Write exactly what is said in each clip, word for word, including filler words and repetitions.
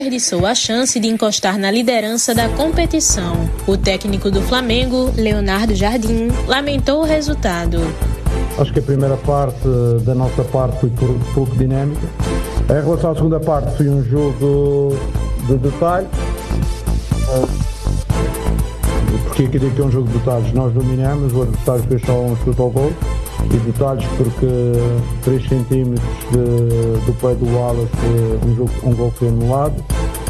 desperdiçou a chance de encostar na liderança da competição. O técnico do Flamengo, Leonardo Jardim, lamentou o resultado. Acho que a primeira parte da nossa parte foi pouco dinâmica. Em relação à segunda parte, foi um jogo de detalhe. Porque aqui é um jogo de detalhes, nós dominamos, o adversário fez só um chute ao gol. E detalhes porque três centímetros de, do pé do Wallace, um, jogo, um gol foi anulado.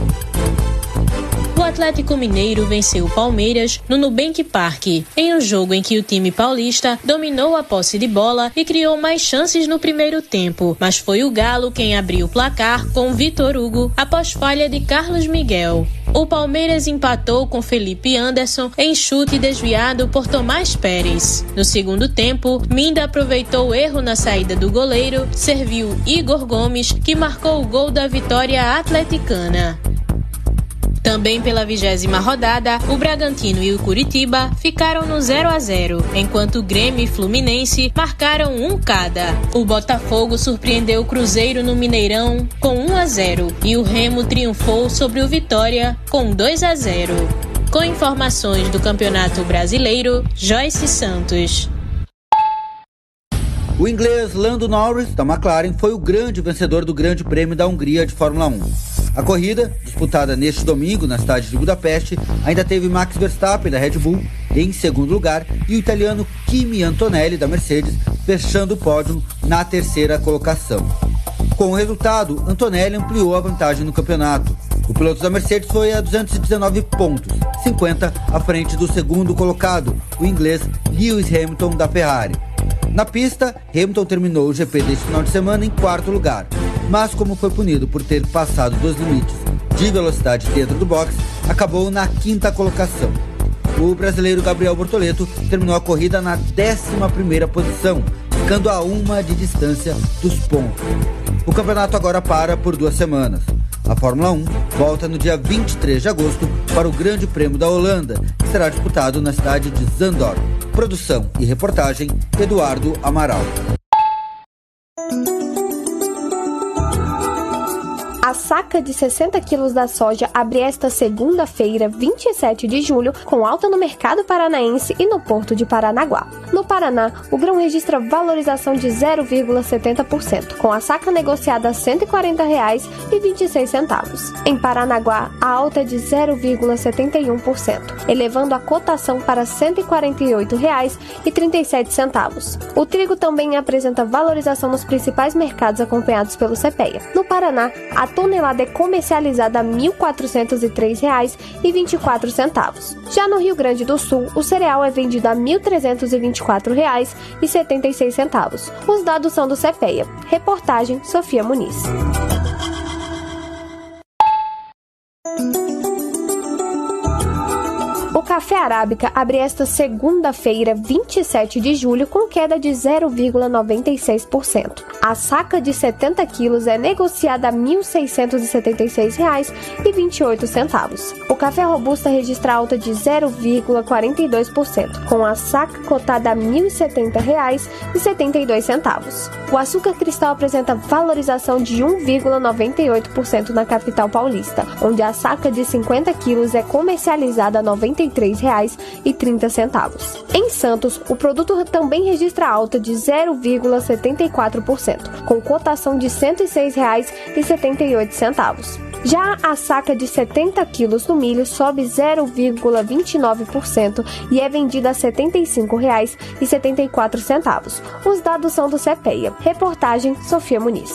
O Atlético Mineiro venceu o Palmeiras no Nubank Park, em um jogo em que o time paulista dominou a posse de bola e criou mais chances no primeiro tempo, mas foi o Galo quem abriu o placar com Vitor Hugo após falha de Carlos Miguel. O Palmeiras empatou com Felipe Anderson em chute desviado por Tomás Pérez. No segundo tempo, Minda aproveitou o erro na saída do goleiro, serviu Igor Gomes, que marcou o gol da vitória atleticana. Também pela vigésima rodada, o Bragantino e o Curitiba ficaram no zero a zero, enquanto o Grêmio e Fluminense marcaram um cada. O Botafogo surpreendeu o Cruzeiro no Mineirão com um a zero e o Remo triunfou sobre o Vitória com dois a zero. Com informações do Campeonato Brasileiro, Joyce Santos. O inglês Lando Norris, da McLaren, foi o grande vencedor do Grande Prêmio da Hungria de Fórmula um. A corrida, disputada neste domingo na cidade de Budapeste, ainda teve Max Verstappen, da Red Bull, em segundo lugar, e o italiano Kimi Antonelli, da Mercedes, fechando o pódio na terceira colocação. Com o resultado, Antonelli ampliou a vantagem no campeonato. O piloto da Mercedes foi a duzentos e dezenove pontos, cinquenta à frente do segundo colocado, o inglês Lewis Hamilton, da Ferrari. Na pista, Hamilton terminou o G P deste final de semana em quarto lugar, mas como foi punido por ter passado dos limites de velocidade dentro do box, acabou na quinta colocação. O brasileiro Gabriel Bortoleto terminou a corrida na décima primeira posição, ficando a uma de distância dos pontos. O campeonato agora para por duas semanas. A Fórmula um volta no dia vinte e três de agosto para o Grande Prêmio da Holanda, que será disputado na cidade de Zandvoort. Produção e reportagem, Eduardo Amaral. A saca de sessenta quilos da soja abre esta segunda-feira, vinte e sete de julho, com alta no mercado paranaense e no porto de Paranaguá. No Paraná, o grão registra valorização de zero vírgula setenta por cento, com a saca negociada a cento e quarenta reais e vinte e seis centavos. Em Paranaguá, a alta é de zero vírgula setenta e um por cento, elevando a cotação para cento e quarenta e oito reais e trinta e sete centavos. O trigo também apresenta valorização nos principais mercados acompanhados pelo CEPEA. No Paraná, a tonelada é comercializada a mil quatrocentos e três reais e vinte e quatro centavos. Já no Rio Grande do Sul, o cereal é vendido a mil trezentos e vinte e quatro reais e setenta e seis centavos. Os dados são do CEPEA. Reportagem Sofia Muniz. O café arábica abre esta segunda-feira, vinte e sete de julho, com queda de zero vírgula noventa e seis por cento. A saca de setenta quilos é negociada a mil seiscentos e setenta e seis reais e vinte e oito centavos. O café robusta registra alta de zero vírgula quarenta e dois por cento, com a saca cotada a mil e setenta reais e setenta e dois centavos. O açúcar cristal apresenta valorização de um vírgula noventa e oito por cento na capital paulista, onde a saca de cinquenta quilos é comercializada a noventa e três reais e trinta centavos. Em Santos, o produto também registra alta de zero vírgula setenta e quatro por cento, com cotação de cento e seis reais e setenta e oito centavos. Já a saca de setenta quilos do milho sobe zero vírgula vinte e nove por cento e é vendida a setenta e cinco reais e setenta e quatro centavos. Os dados são do CEPEA. Reportagem Sofia Muniz.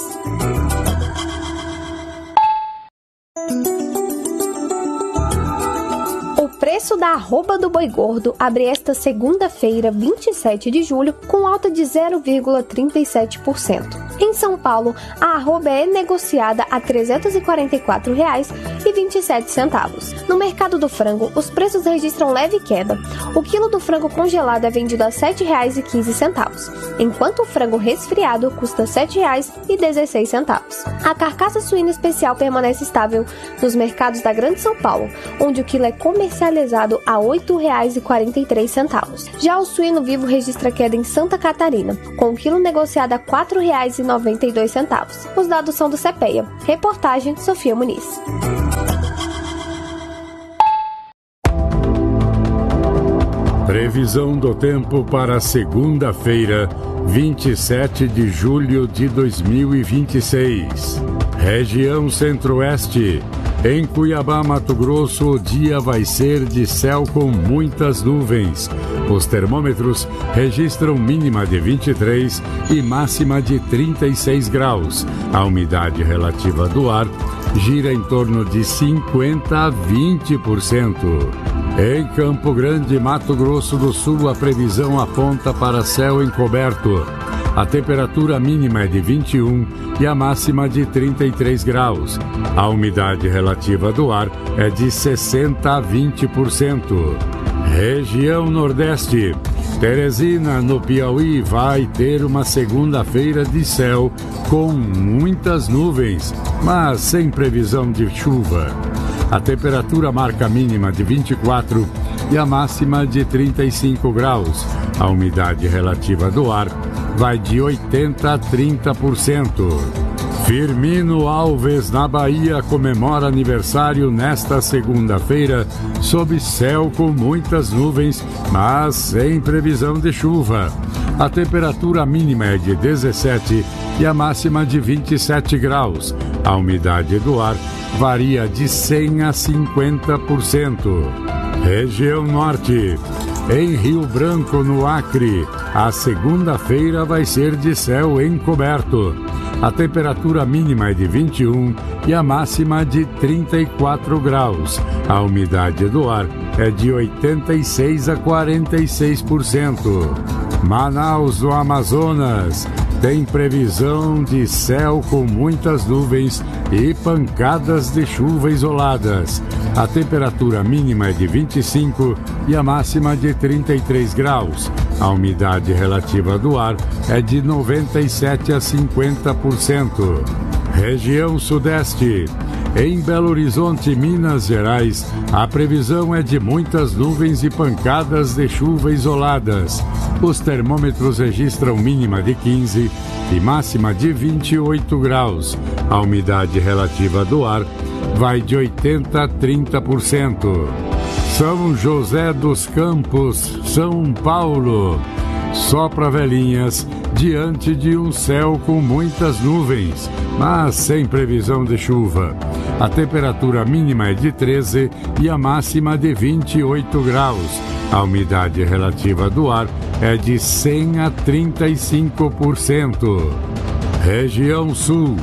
O preço da arroba do boi gordo abre esta segunda-feira, vinte e sete de julho, com alta de zero vírgula trinta e sete por cento. Em São Paulo, a arroba é negociada a trezentos e quarenta e quatro reais e vinte e sete centavos. No mercado do frango, os preços registram leve queda. O quilo do frango congelado é vendido a sete reais e quinze centavos, enquanto o frango resfriado custa sete reais e dezesseis centavos. A carcaça suína especial permanece estável nos mercados da Grande São Paulo, onde o quilo é comercializado a oito reais e quarenta e três centavos. Já o suíno vivo registra queda em Santa Catarina, com o quilo negociado a quatro reais e noventa e dois centavos. Os dados são do CEPEA. Reportagem Sofia Muniz. Previsão do tempo para segunda-feira, vinte e sete de julho de dois mil e vinte e seis. Região Centro-Oeste. Em Cuiabá, Mato Grosso, o dia vai ser de céu com muitas nuvens. Os termômetros registram mínima de vinte e três e máxima de trinta e seis graus. A umidade relativa do ar gira em torno de cinquenta a vinte por cento. Em Campo Grande, Mato Grosso do Sul, a previsão aponta para céu encoberto. A temperatura mínima é de vinte e um e a máxima de trinta e três graus. A umidade relativa do ar é de sessenta a vinte por cento. Região Nordeste. Teresina, no Piauí, vai ter uma segunda-feira de céu com muitas nuvens, mas sem previsão de chuva. A temperatura marca a mínima de vinte e quatro e a máxima de trinta e cinco graus. A umidade relativa do ar vai de oitenta a trinta por cento. Firmino Alves, na Bahia, comemora aniversário nesta segunda-feira, sob céu com muitas nuvens, mas sem previsão de chuva. A temperatura mínima é de dezessete e a máxima de vinte e sete graus. A umidade do ar varia de cem a cinquenta por cento. Região Norte. Em Rio Branco, no Acre, a segunda-feira vai ser de céu encoberto. A temperatura mínima é de vinte e um e a máxima de trinta e quatro graus. A umidade do ar é de oitenta e seis a quarenta e seis por cento. Manaus, no Amazonas, tem previsão de céu com muitas nuvens e pancadas de chuva isoladas. A temperatura mínima é de vinte e cinco e a máxima de trinta e três graus. A umidade relativa do ar é de noventa e sete a cinquenta por cento. Região Sudeste. Em Belo Horizonte, Minas Gerais, a previsão é de muitas nuvens e pancadas de chuva isoladas. Os termômetros registram mínima de quinze e máxima de vinte e oito graus. A umidade relativa do ar vai de oitenta a trinta por cento. São José dos Campos, São Paulo. Sopra velhinhas diante de um céu com muitas nuvens, mas sem previsão de chuva. A temperatura mínima é de treze e a máxima de vinte e oito graus. A umidade relativa do ar é de cem a trinta e cinco por cento. Região Sul.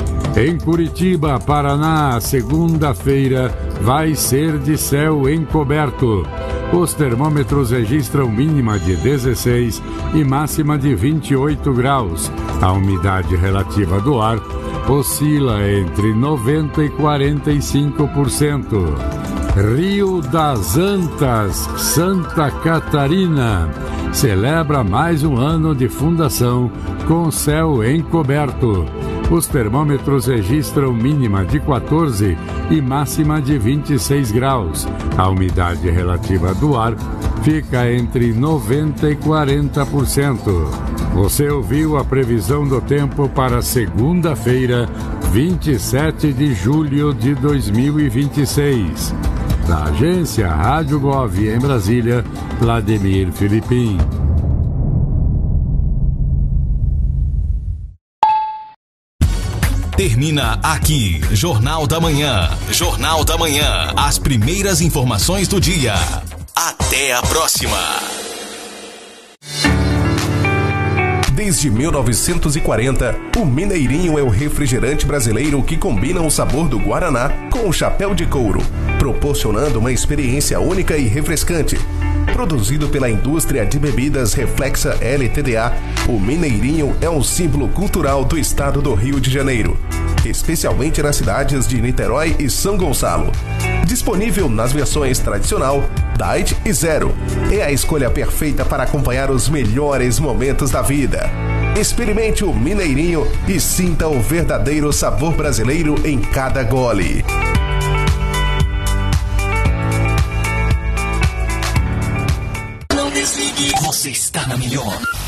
Em Curitiba, Paraná, segunda-feira vai ser de céu encoberto. Os termômetros registram mínima de dezesseis e máxima de vinte e oito graus. A umidade relativa do ar oscila entre noventa e quarenta e cinco por cento. Rio das Antas, Santa Catarina, celebra mais um ano de fundação com céu encoberto. Os termômetros registram mínima de quatorze e máxima de vinte e seis graus. A umidade relativa do ar fica entre noventa e quarenta por cento. Você ouviu a previsão do tempo para segunda-feira, vinte e sete de julho de dois mil e vinte e seis. Da agência Rádio Gov em Brasília, Vladimir Filipim. Termina aqui, Jornal da Manhã. Jornal da Manhã, as primeiras informações do dia. Até a próxima. Desde mil novecentos e quarenta, o Mineirinho é o refrigerante brasileiro que combina o sabor do Guaraná com o chapéu de couro, proporcionando uma experiência única e refrescante. Produzido pela indústria de bebidas Reflexa L T D A, o Mineirinho é um símbolo cultural do estado do Rio de Janeiro, especialmente nas cidades de Niterói e São Gonçalo. Disponível nas versões tradicional, Diet e Zero. É a escolha perfeita para acompanhar os melhores momentos da vida. Experimente o Mineirinho e sinta o verdadeiro sabor brasileiro em cada gole. Você está na melhor.